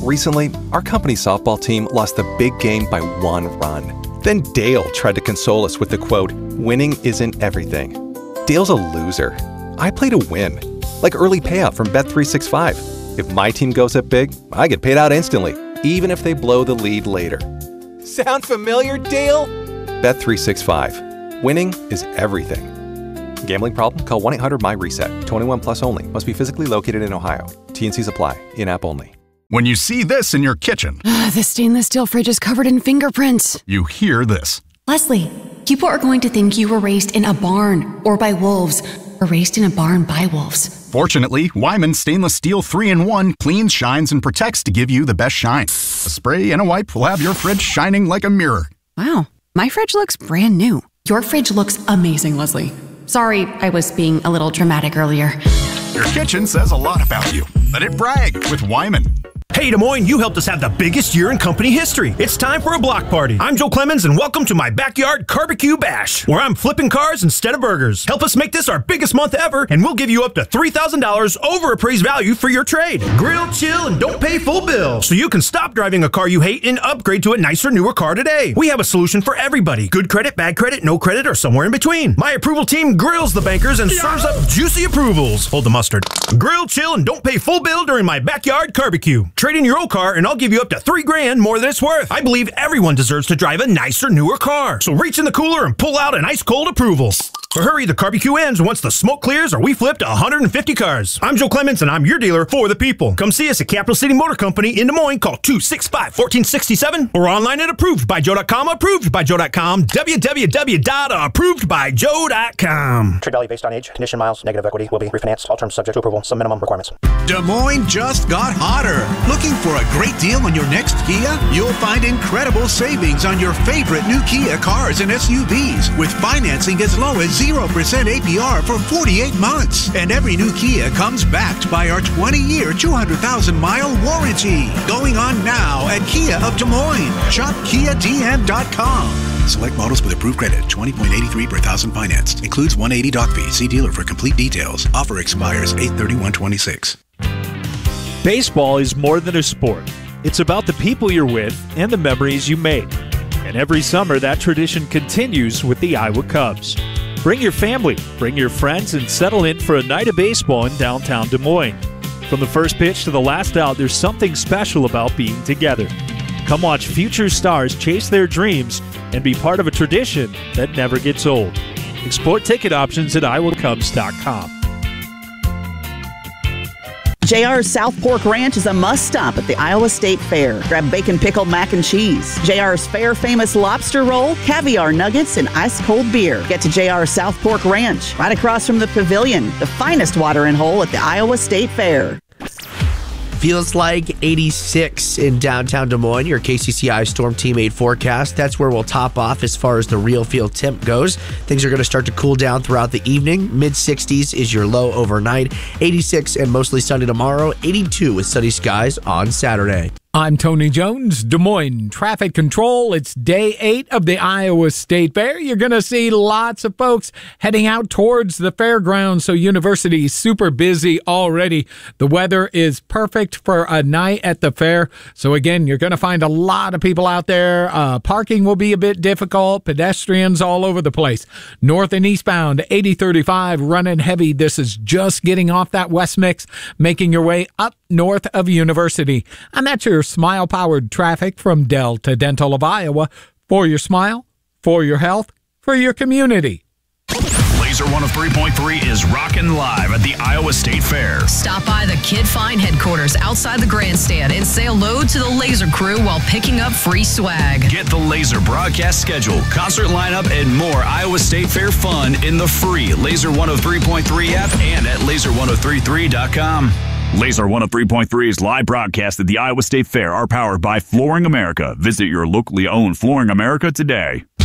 Recently, our company's softball team lost the big game by 1 run. Then Dale tried to console us with the quote, "Winning isn't everything." Dale's a loser. I play to win. Like early payout from Bet365. If my team goes up big, I get paid out instantly, even if they blow the lead later. Sound familiar, Dale? Bet365. Winning is everything. Gambling problem? Call 1-800-MY-RESET. 21 plus only. Must be physically located in Ohio. T&Cs apply. In-app only. When you see this in your kitchen, the stainless steel fridge is covered in fingerprints. you hear this. Leslie, people are going to think you were raised in a barn or by wolves, or raised in a barn by wolves. Fortunately, Wyman Stainless Steel 3-in-1 cleans, shines, and protects to give you the best shine. A spray and a wipe will have your fridge shining like a mirror. Wow, my fridge looks brand new. Your fridge looks amazing, Leslie. Sorry, I was being a little dramatic earlier. Your kitchen says a lot about you. Let it brag with Wyman. Hey, Des Moines, you helped us have the biggest year in company history. It's time for a block party. I'm Joe Clemens, and welcome to my backyard barbecue bash, where I'm flipping cars instead of burgers. Help us make this our biggest month ever, and we'll give you up to $3,000 over appraised value for your trade. Grill, chill, and don't pay full bill, so you can stop driving a car you hate and upgrade to a nicer, newer car today. We have a solution for everybody. Good credit, bad credit, no credit, or somewhere in between. My approval team grills the bankers and serves up juicy approvals. Hold the mustard. Grill, chill, and don't pay full bill during my backyard barbecue. Trade in your old car, and I'll give you up to $3,000 more than it's worth. I believe everyone deserves to drive a nicer, newer car. So reach in the cooler and pull out an ice-cold approval. But hurry, the barbecue ends once the smoke clears, or we flipped 150 cars. I'm Joe Clemens, and I'm your dealer for the people. Come see us at Capital City Motor Company in Des Moines. Call 265-1467 or online at approvedbyjoe.com. Approvedbyjoe.com. www.approvedbyjoe.com. Trade value based on age, condition, miles, negative equity will be refinanced. All terms subject to approval. Some minimum requirements. Des Moines just got hotter. Looking for a great deal on your next Kia? You'll find incredible savings on your favorite new Kia cars and SUVs with financing as low as 0% APR for 48 months. And every new Kia comes backed by our 20-year, 200,000-mile warranty. Going on now at Kia of Des Moines. Shop KiaDM.com. Select models with approved credit, 20.83 per thousand financed. Includes 180 doc fee. See dealer for complete details. Offer expires 8/31/26. Baseball is more than a sport. It's about the people you're with and the memories you make. And every summer, that tradition continues with the Iowa Cubs. Bring your family, bring your friends, and settle in for a night of baseball in downtown Des Moines. From the first pitch to the last out, there's something special about being together. Come watch future stars chase their dreams and be part of a tradition that never gets old. Explore ticket options at iowacubs.com. JR's South Pork Ranch is a must-stop at the Iowa State Fair. Grab bacon pickled mac and cheese, JR's fair-famous lobster roll, caviar nuggets, and ice-cold beer. Get to JR's South Pork Ranch, right across from the Pavilion, the finest watering hole at the Iowa State Fair. Feels like 86 in downtown Des Moines. Your KCCI Storm Team 8 forecast. That's where we'll top off as far as the real field temp goes. Things are going to start to cool down throughout the evening. Mid-60s is your low overnight. 86 and mostly sunny tomorrow. 82 with sunny skies on Saturday. I'm Tony Jones, Des Moines Traffic Control. It's day 8 of the Iowa State Fair. You're going to see lots of folks heading out towards the fairgrounds, so University is super busy already. The weather is perfect for a night at the fair. So again, you're going to find a lot of people out there. Parking will be a bit difficult. Pedestrians all over the place. North and eastbound, 8035 running heavy. This is just getting off that West Mix, making your way up north of University. And that's your smile-powered traffic from Delta Dental of Iowa. For your smile, for your health, for your community. Laser 103.3 is rocking live at the Iowa State Fair. Stop by the Kid Find headquarters outside the grandstand and say hello to the Laser crew while picking up free swag. Get the Laser broadcast schedule, concert lineup, and more Iowa State Fair fun in the free Laser 103.3 app and at laser1033.com. Laser 103.3's live broadcast at the Iowa State Fair are powered by Flooring America. Visit your locally owned Flooring America today.